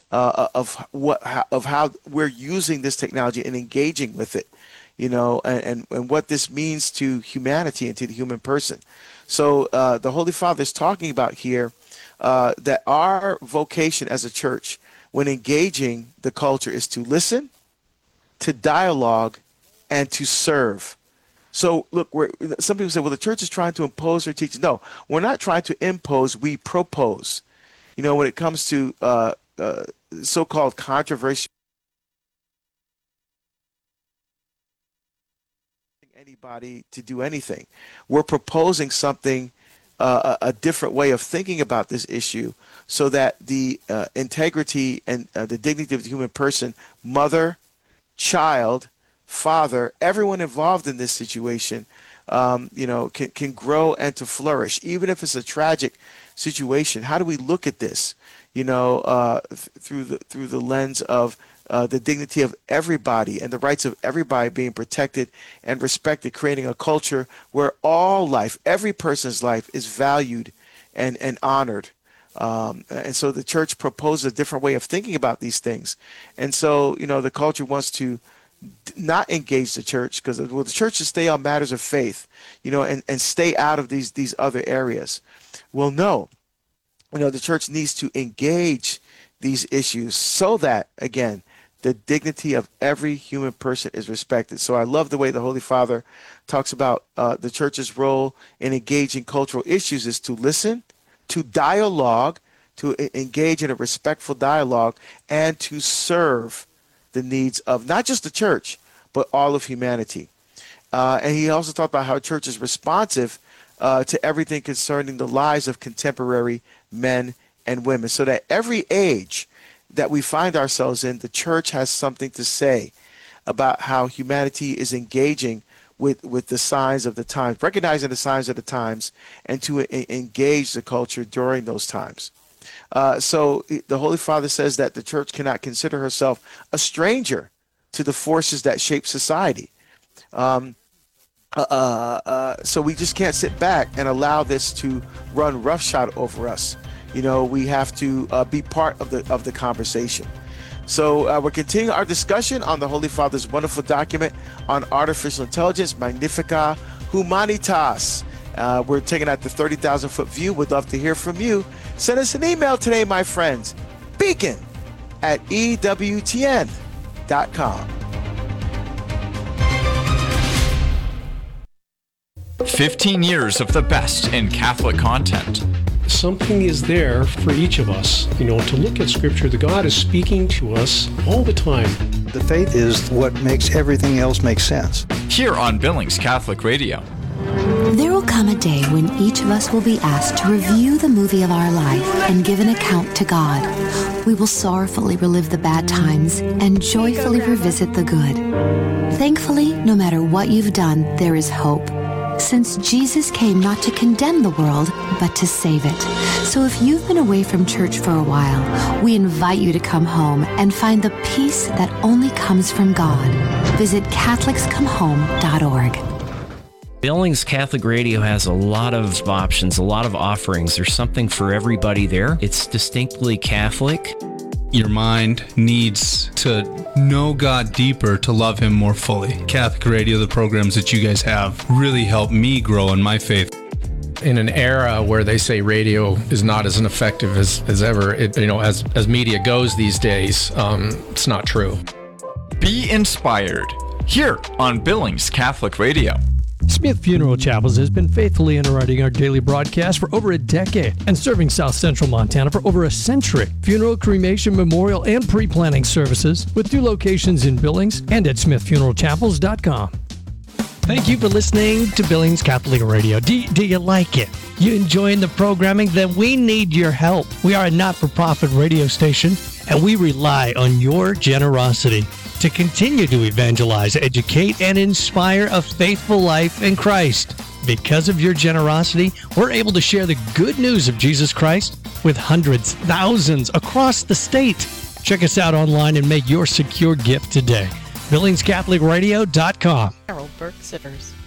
of how we're using this technology and engaging with it, and what this means to humanity and to the human person. So the Holy Father is talking about here that our vocation as a church, when engaging the culture, is to listen, to dialogue, and to serve. So look, some people say, well, the church is trying to impose their teaching. No, we're not trying to impose. We propose. When it comes to so-called controversial, anybody to do anything, we're proposing something, a different way of thinking about this issue, so that the integrity and the dignity of the human person, mother, child, father, everyone involved in this situation, can grow and to flourish, even if it's a tragic situation. How do we look at this, through the lens of the dignity of everybody and the rights of everybody being protected and respected, creating a culture where all life, every person's life, is valued and honored. And so the church proposes a different way of thinking about these things. And so, the culture wants to not engage the church because, the church should stay on matters of faith, and stay out of these other areas. Well, no, the church needs to engage these issues so that, again, the dignity of every human person is respected. So I love the way the Holy Father talks about the church's role in engaging cultural issues is to listen, to dialogue, to engage in a respectful dialogue, and to serve the needs of not just the church, but all of humanity. And he also talked about how the church is responsive to everything concerning the lives of contemporary men and women, so that every age that we find ourselves in, the church has something to say about how humanity is engaging with the signs of the times, recognizing the signs of the times, and to engage the culture during those times. So the Holy Father says that the church cannot consider herself a stranger to the forces that shape society. So we just can't sit back and allow this to run roughshod over us. We have to be part of the conversation. So we're continuing our discussion on the Holy Father's wonderful document on artificial intelligence, Magnificat Humanitas. We're taking out the 30,000-foot view. We'd love to hear from you. Send us an email today, my friends. beacon@ewtn.com. 15 years of the best in Catholic content. Something is there for each of us, to look at Scripture. The God is speaking to us all the time. The faith is what makes everything else make sense. Here on Billings Catholic Radio. There will come a day when each of us will be asked to review the movie of our life and give an account to God. We will sorrowfully relive the bad times and joyfully revisit the good. Thankfully, no matter what you've done, there is hope, since Jesus came not to condemn the world, but to save it. So if you've been away from church for a while, we invite you to come home and find the peace that only comes from God. Visit CatholicsComeHome.org. Billings Catholic Radio has a lot of options, a lot of offerings. There's something for everybody there. It's distinctly Catholic. Your mind needs to know God deeper to love Him more fully. Catholic Radio, the programs that you guys have, really help me grow in my faith. In an era where they say radio is not as effective as ever, as media goes these days, it's not true. Be inspired here on Billings Catholic Radio. Smith Funeral Chapels has been faithfully underwriting our daily broadcast for over a decade and serving South Central Montana for over a century. Funeral, cremation, memorial, and pre-planning services with 2 locations in Billings and at smithfuneralchapels.com. Thank you for listening to Billings Catholic Radio. Do you like it? You enjoying the programming? Then we need your help. We are a not-for-profit radio station, and we rely on your generosity to continue to evangelize, educate, and inspire a faithful life in Christ. Because of your generosity, we're able to share the good news of Jesus Christ with hundreds, thousands across the state. Check us out online and make your secure gift today. BillingsCatholicRadio.com. Carol Burke Sivers.